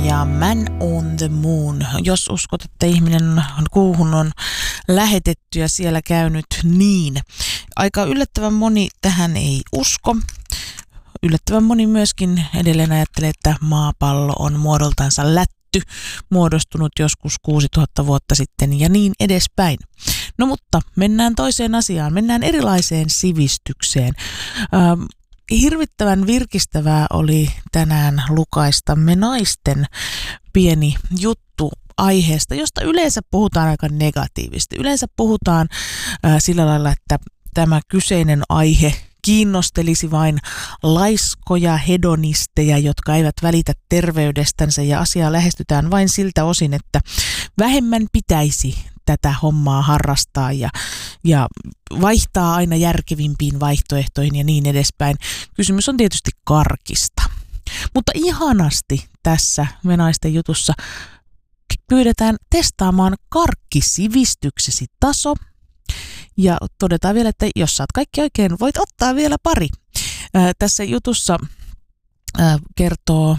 Ja Man on the Moon. Jos uskot, että ihminen kuuhun on lähetetty ja siellä käynyt niin. Aika yllättävän moni tähän ei usko. Yllättävän moni myöskin edelleen ajattelee, että maapallo on muodoltansa lätty, muodostunut joskus 6000 vuotta sitten ja niin edespäin. No mutta mennään toiseen asiaan, mennään erilaiseen sivistykseen. Hirvittävän virkistävää oli tänään lukaistamme naisten pieni juttu aiheesta, josta yleensä puhutaan aika negatiivisesti. Yleensä puhutaan sillä lailla, että tämä kyseinen aihe kiinnostelisi vain laiskoja hedonisteja, jotka eivät välitä terveydestänsä, ja asiaa lähestytään vain siltä osin, että vähemmän pitäisi tätä hommaa harrastaa ja vaihtaa aina järkevimpiin vaihtoehtoihin ja niin edespäin. Kysymys on tietysti karkista. Mutta ihanasti tässä Me naisten jutussa pyydetään testaamaan karkkisivistyksesi taso. Ja todetaan vielä, että jos saat kaikki oikein, voit ottaa vielä pari. Tässä jutussa kertoo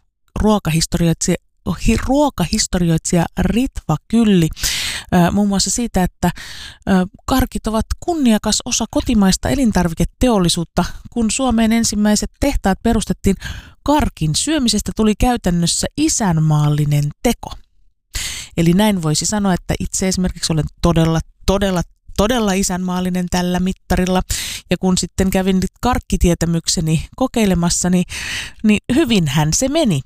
ruokahistorioitsija Ritva Kylli muun muassa siitä, että karkit ovat kunniakas osa kotimaista elintarviketeollisuutta. Kun Suomeen ensimmäiset tehtaat perustettiin, karkin syömisestä tuli käytännössä isänmaallinen teko. Eli näin voisi sanoa, että itse esimerkiksi olen todella isänmaallinen tällä mittarilla. Ja kun sitten kävin nyt karkkitietämykseni kokeilemassa, niin hyvinhän se meni.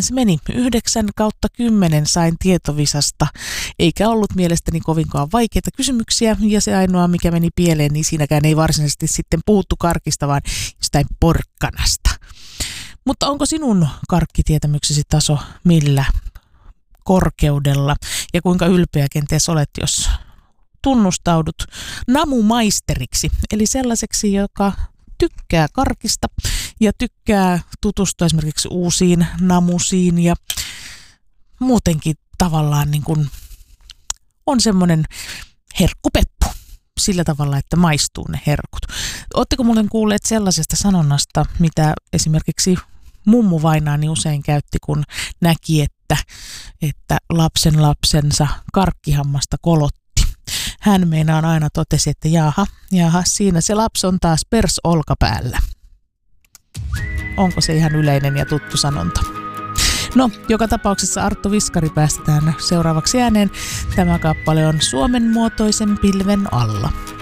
9/10 sain Tietovisasta, eikä ollut mielestäni kovinkaan vaikeita kysymyksiä. Ja se ainoa, mikä meni pieleen, niin siinäkään ei varsinaisesti sitten puhuttu karkista, vaan jostain porkkanasta. Mutta onko sinun karkkitietämyksesi taso millä korkeudella? Ja kuinka ylpeä kenties olet, jos tunnustaudut namumaisteriksi, eli sellaiseksi, joka tykkää karkista ja tykkää tutustua esimerkiksi uusiin namusiin ja muutenkin tavallaan niin kuin on semmoinen herkkupeppu sillä tavalla, että maistuu ne herkut. Ootteko muuten kuulleet sellaisesta sanonnasta, mitä esimerkiksi mummu vainaani usein käytti, kun näki, että lapsen lapsensa karkkihammasta kolotti. Hän meinaan aina totesi, että jaha, siinä se lapsi on taas pers olkapäällä. Onko se ihan yleinen ja tuttu sanonta? No, joka tapauksessa Arttu Viskari päästetään seuraavaksi ääneen. Tämä kappale on Suomen muotoisen pilven alla.